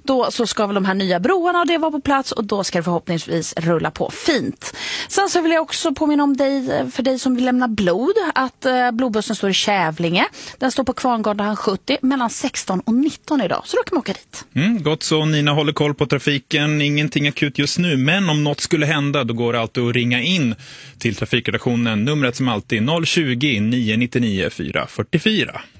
då så ska väl de här nya broarna och det vara på plats och då ska det förhoppningsvis rulla på fint. Sen så vill jag också påminna om för dig som vill lämna blod att blodbussen står i Kävlinge. Den står på Kvarngatan 70 mellan 16 och 19 idag, så då kan man åka dit. Gott så, Nina håller koll på trafiken, ingenting akut just nu, men om något skulle hända då går det alltid att ringa in till trafikredaktionen. Numret som alltid 020 999 444.